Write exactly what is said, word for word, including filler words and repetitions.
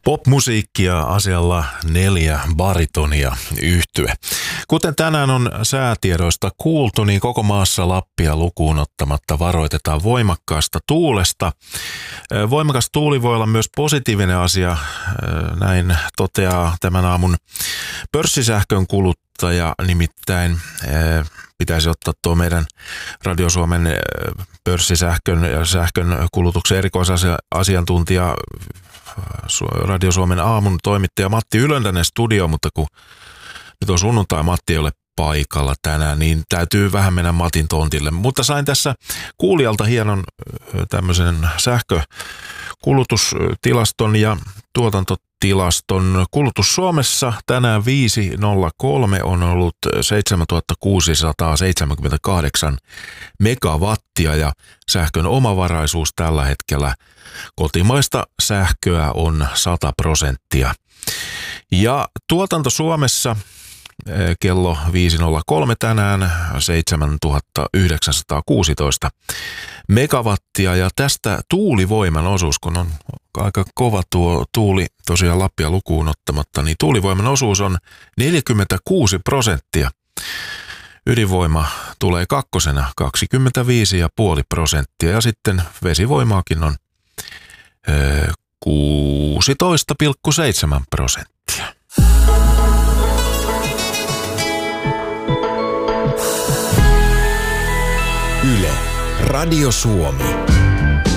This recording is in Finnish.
Popmusiikkia asialla neljä baritonia yhtye. Kuten tänään on säätiedoista kuultu, niin koko maassa Lappia lukuun ottamatta varoitetaan voimakkaasta tuulesta. Voimakas tuuli voi olla myös positiivinen asia, näin toteaa tämän aamun pörssisähkön kuluttaja, nimittäin pitäisi ottaa tuo meidän Radio Suomen pörssisähkön ja sähkön kulutuksen erikoisasiantuntija Radio Suomen aamun toimittaja Matti Ylöntänen studio, mutta kun nyt on sunnuntai, Matti ei ole paikalla tänään, niin täytyy vähän mennä Matin tontille. Mutta sain tässä kuulijalta hienon tämmöisen sähkökulutustilaston ja tuotantotilaston. Kulutus Suomessa tänään viisi nolla kolme on ollut seitsemäntuhatta kuusisataaseitsemänkymmentäkahdeksan megawattia ja sähkön omavaraisuus tällä hetkellä kotimaista sähköä on sata prosenttia. Ja tuotanto Suomessa kello viisi nolla kolme tänään seitsemäntuhatta yhdeksänsataakuusitoista megawattia ja tästä tuulivoiman osuus, kun on aika kova tuo tuuli tosiaan Lappia lukuun ottamatta, niin tuulivoiman osuus on neljäkymmentäkuusi prosenttia. Ydinvoima tulee kakkosena kaksikymmentäviisi pilkku viisi prosenttia ja sitten vesivoimaakin on kuusitoista pilkku seitsemän prosenttia. Yle, Radio Suomi.